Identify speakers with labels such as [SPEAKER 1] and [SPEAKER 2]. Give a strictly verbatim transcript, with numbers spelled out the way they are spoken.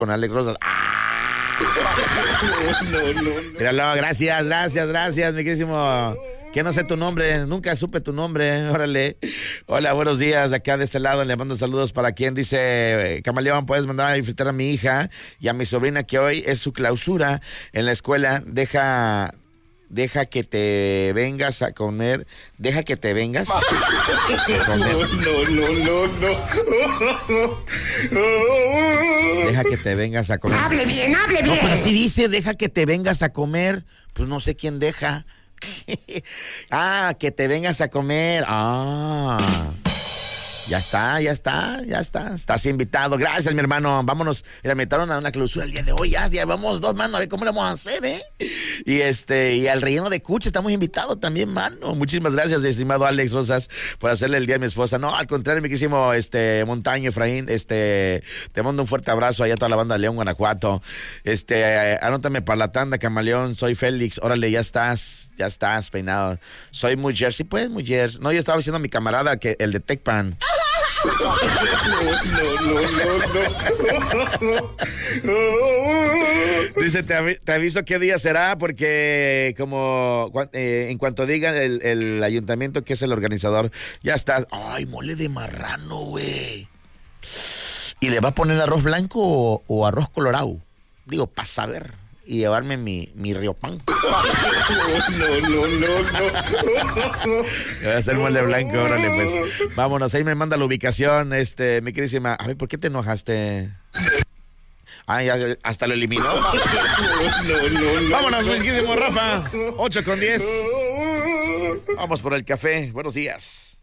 [SPEAKER 1] con Alex Rosas. ¡Ah!
[SPEAKER 2] No, no, no.
[SPEAKER 1] Míralo, gracias, gracias, gracias, mi querísimo. Que no sé tu nombre, nunca supe tu nombre, órale. Hola, buenos días, de acá de este lado le mando saludos para quien dice, Camaleón, puedes mandar a disfrutar a mi hija y a mi sobrina que hoy es su clausura en la escuela, deja... Deja que te vengas a comer. Deja que te vengas a comer.
[SPEAKER 2] No, no, no, no.
[SPEAKER 1] Deja que te vengas a comer.
[SPEAKER 3] Hable bien, hable bien.
[SPEAKER 1] No, pues así dice, deja que te vengas a comer. Pues no sé quién deja. Ah, que te vengas a comer. Ah. Ya está, ya está, ya está. Estás invitado. Gracias, mi hermano. Vámonos. Mira, me invitaron a una clausura el día de hoy. Ya, ya vamos dos, mano. A ver cómo le vamos a hacer, ¿eh? Y este, y al relleno de Cucha estamos invitados también, mano. Muchísimas gracias, estimado Alex Rosas, por hacerle el día a mi esposa. No, al contrario, mi querísimo este, Montaño, Efraín, este, te mando un fuerte abrazo allá a toda la banda de León, Guanajuato. Este, anótame para la tanda, Camaleón. Soy Félix. Órale, ya estás, ya estás peinado. Soy muy Jersey, pues, muy Jersey. No, yo estaba diciendo a mi camarada que el de Tecpan.
[SPEAKER 2] No, no, no, no.
[SPEAKER 1] Dice, te, avi- te aviso qué día será, porque como eh, en cuanto digan el, el ayuntamiento que es el organizador, ya está. Ay, mole de marrano, güey. ¿Y le va a poner arroz blanco o, o arroz colorado? Digo, para saber. Y llevarme mi, mi riopan.
[SPEAKER 2] No, no, no, no.
[SPEAKER 1] Voy a hacer mole blanco, órale, pues. Vámonos, ahí me manda la ubicación, este, mi queridísima. A ver, ¿por qué te enojaste? Ah, ya, hasta lo eliminó.
[SPEAKER 2] No, no, no.
[SPEAKER 1] Vámonos, mi queridísimo Rafa. ocho con diez. Vamos por el café. Buenos días.